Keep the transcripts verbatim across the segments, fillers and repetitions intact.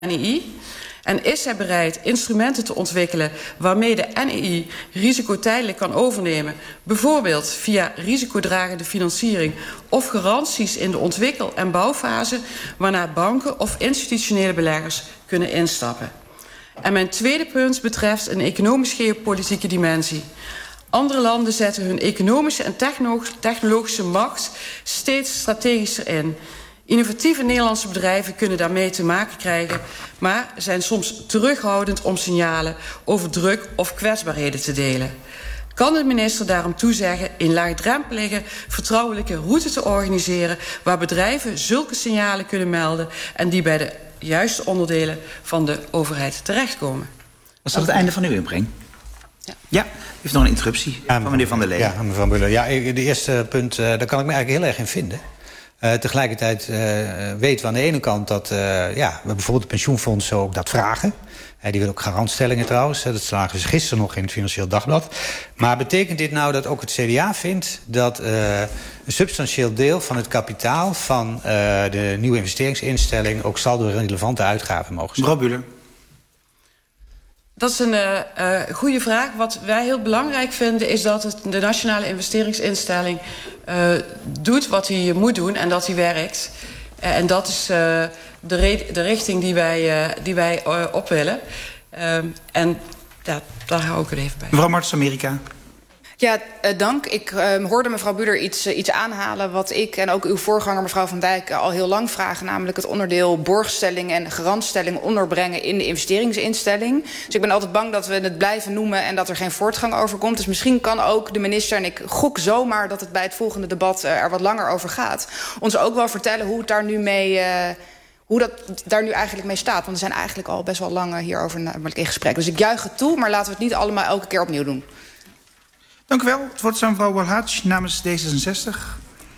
N I I? En is zij bereid instrumenten te ontwikkelen waarmee de N I I risico tijdelijk kan overnemen, bijvoorbeeld via risicodragende financiering of garanties in de ontwikkel- en bouwfase, waarna banken of institutionele beleggers kunnen instappen? En mijn tweede punt betreft een economisch-geopolitieke dimensie. Andere landen zetten hun economische en technologische macht steeds strategischer in. Innovatieve Nederlandse bedrijven kunnen daarmee te maken krijgen, maar zijn soms terughoudend om signalen over druk of kwetsbaarheden te delen. Kan de minister daarom toezeggen een laagdrempelige, vertrouwelijke route te organiseren waar bedrijven zulke signalen kunnen melden en die bij de juiste onderdelen van de overheid terechtkomen? Was dat het einde van uw inbreng? Ja. Ja, u heeft nog een interruptie ja, van meneer Van der Lee. Ja, mevrouw Muller. Ja, de eerste punt, uh, daar kan ik me eigenlijk heel erg in vinden. Uh, tegelijkertijd uh, weten we aan de ene kant dat uh, ja, we bijvoorbeeld de pensioenfondsen ook dat vragen. Uh, die willen ook garantstellingen trouwens. Uh, dat slagen ze gisteren nog in het Financieel Dagblad. Maar betekent dit nou dat ook het C D A vindt dat uh, een substantieel deel van het kapitaal van uh, de nieuwe investeringsinstelling ook saldo-relevante uitgaven mogen zijn? Mevrouw Buller. Dat is een uh, uh, goede vraag. Wat wij heel belangrijk vinden is dat het, de Nationale Investeringsinstelling uh, doet wat hij moet doen en dat hij werkt. Uh, en dat is uh, de, re de richting die wij, uh, die wij uh, op willen. Uh, en ja, daar hou ik het even bij. Mevrouw Martens, Amerika. Ja, uh, dank. Ik uh, hoorde mevrouw Buller iets, uh, iets aanhalen wat ik en ook uw voorganger mevrouw Van Dijk uh, al heel lang vragen. Namelijk het onderdeel borgstelling en garantstelling onderbrengen in de investeringsinstelling. Dus ik ben altijd bang dat we het blijven noemen en dat er geen voortgang over komt. Dus misschien kan ook de minister, en ik gok zomaar dat het bij het volgende debat uh, er wat langer over gaat, ons ook wel vertellen hoe het daar nu mee... Uh, hoe dat daar nu eigenlijk mee staat. Want we zijn eigenlijk al best wel lang hierover in gesprek. Dus ik juich het toe, maar laten we het niet allemaal elke keer opnieuw doen. Dank u wel. Het woord is aan mevrouw Walhaj namens D zesenzestig.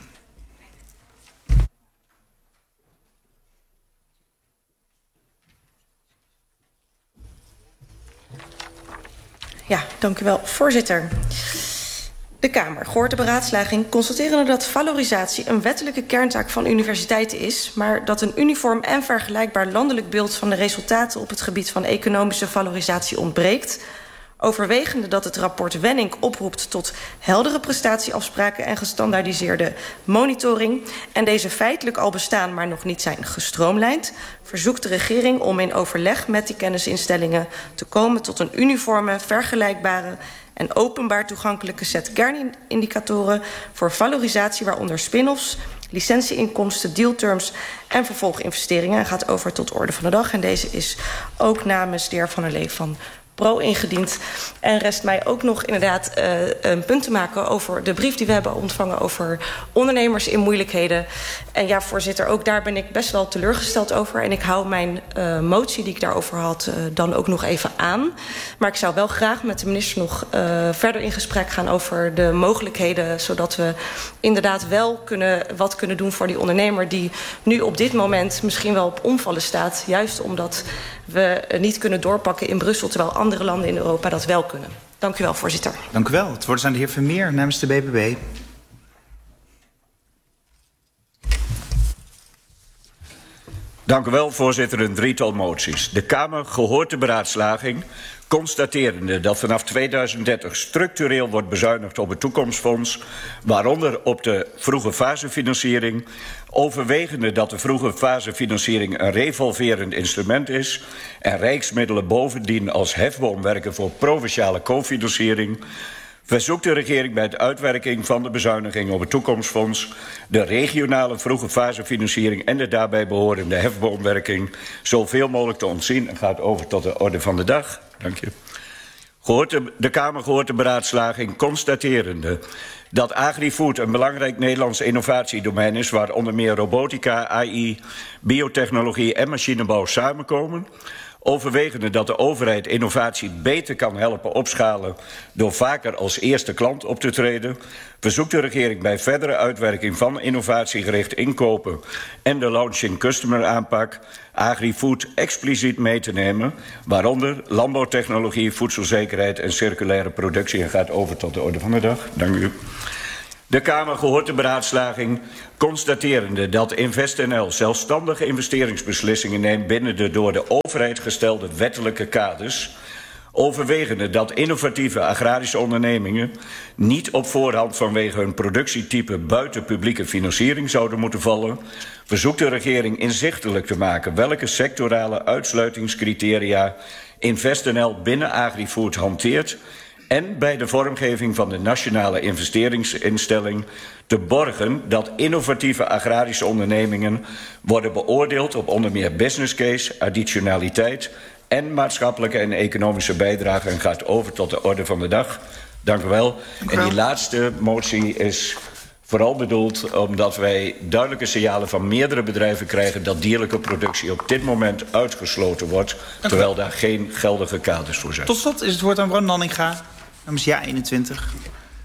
Ja, dank u wel, voorzitter. De Kamer, gehoord de beraadslaging, constaterende dat valorisatie een wettelijke kerntaak van universiteiten is, maar dat een uniform en vergelijkbaar landelijk beeld van de resultaten op het gebied van economische valorisatie ontbreekt, overwegende dat het rapport Wenning oproept tot heldere prestatieafspraken en gestandaardiseerde monitoring en deze feitelijk al bestaan, maar nog niet zijn gestroomlijnd, verzoekt de regering om in overleg met die kennisinstellingen te komen tot een uniforme, vergelijkbare en openbaar toegankelijke set kernindicatoren voor valorisatie, waaronder spin-offs, licentieinkomsten, dealterms en vervolginvesteringen. En gaat over tot orde van de dag. En deze is ook namens de heer Van der Lee van Pro ingediend. En rest mij ook nog inderdaad uh, een punt te maken over de brief die we hebben ontvangen over ondernemers in moeilijkheden. En ja, voorzitter, ook daar ben ik best wel teleurgesteld over. En ik hou mijn uh, motie die ik daarover had uh, dan ook nog even aan. Maar ik zou wel graag met de minister nog uh, verder in gesprek gaan over de mogelijkheden, zodat we inderdaad wel kunnen, wat kunnen doen voor die ondernemer die nu op dit moment misschien wel op omvallen staat. Juist omdat we niet kunnen doorpakken in Brussel, terwijl andere landen in Europa dat wel kunnen. Dank u wel, voorzitter. Dank u wel. Het woord is aan de heer Vermeer namens de B B B. Dank u wel, voorzitter. Een drietal moties. De Kamer, gehoord de beraadslaging, constaterende dat vanaf tweeduizend dertig structureel wordt bezuinigd op het toekomstfonds, waaronder op de vroege fasefinanciering, overwegende dat de vroege fasefinanciering een revolverend instrument is en rijksmiddelen bovendien als hefboom werken voor provinciale cofinanciering, verzoekt de regering bij de uitwerking van de bezuiniging op het toekomstfonds de regionale vroege fasefinanciering en de daarbij behorende hefboomwerking zoveel mogelijk te ontzien en gaat over tot de orde van de dag. Dank je. Gehoord de, de Kamer gehoord de beraadslaging constaterende dat agri-food een belangrijk Nederlands innovatiedomein is, waar onder meer robotica, A I, biotechnologie en machinebouw samenkomen. Overwegende dat de overheid innovatie beter kan helpen opschalen door vaker als eerste klant op te treden, verzoekt de regering bij verdere uitwerking van innovatiegericht inkopen en de launching customer aanpak agri-food expliciet mee te nemen, waaronder landbouwtechnologie, voedselzekerheid en circulaire productie. En gaat over tot de orde van de dag. Dank u. De Kamer gehoord de beraadslaging, constaterende dat InvestNL zelfstandige investeringsbeslissingen neemt binnen de door de overheid gestelde wettelijke kaders, overwegende dat innovatieve agrarische ondernemingen niet op voorhand vanwege hun productietype buiten publieke financiering zouden moeten vallen, verzoekt de regering inzichtelijk te maken welke sectorale uitsluitingscriteria InvestNL binnen AgriFood hanteert en bij de vormgeving van de nationale investeringsinstelling te borgen dat innovatieve agrarische ondernemingen worden beoordeeld op onder meer business case, additionaliteit en maatschappelijke en economische bijdrage en gaat over tot de orde van de dag. Dank u wel. Dank u wel. En die laatste motie is vooral bedoeld omdat wij duidelijke signalen van meerdere bedrijven krijgen dat dierlijke productie op dit moment uitgesloten wordt, terwijl daar geen geldige kaders voor zijn. Tot slot is het woord aan Bram Nanninga, namens Ja eenentwintig.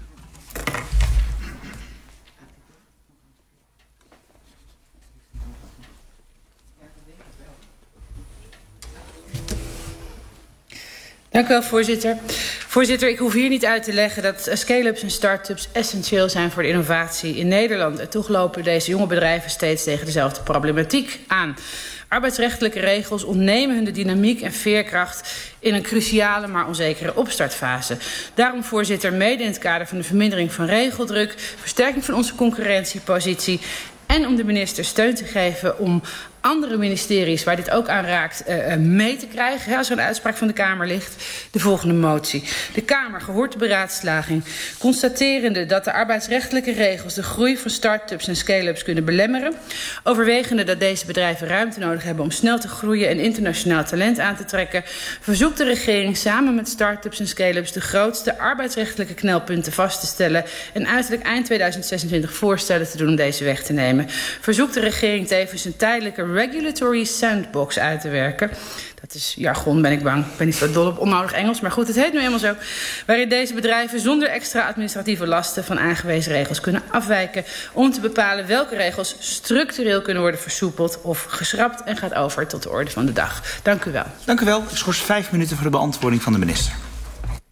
Dank u wel, voorzitter. Voorzitter, ik hoef hier niet uit te leggen dat scale-ups en start-ups essentieel zijn voor de innovatie in Nederland. En toch lopen deze jonge bedrijven steeds tegen dezelfde problematiek aan. Arbeidsrechtelijke regels ontnemen hun de dynamiek en veerkracht in een cruciale maar onzekere opstartfase. Daarom, voorzitter, mede in het kader van de vermindering van regeldruk, versterking van onze concurrentiepositie en om de minister steun te geven om andere ministeries waar dit ook aan raakt uh, mee te krijgen, hè, als er een uitspraak van de Kamer ligt, de volgende motie. De Kamer gehoord de beraadslaging, constaterende dat de arbeidsrechtelijke regels de groei van start-ups en scale-ups kunnen belemmeren, overwegende dat deze bedrijven ruimte nodig hebben om snel te groeien en internationaal talent aan te trekken, verzoekt de regering samen met start-ups en scale-ups de grootste arbeidsrechtelijke knelpunten vast te stellen en uiterlijk eind tweeduizend zesentwintig voorstellen te doen om deze weg te nemen. Verzoekt de regering tevens een tijdelijke regulatory sandbox uit te werken. Dat is jargon, ben ik bang. Ik ben niet zo dol op onnodig Engels, maar goed, het heet nu eenmaal zo. Waarin deze bedrijven zonder extra administratieve lasten van aangewezen regels kunnen afwijken om te bepalen welke regels structureel kunnen worden versoepeld of geschrapt en gaat over tot de orde van de dag. Dank u wel. Dank u wel. Ik schors vijf minuten voor de beantwoording van de minister.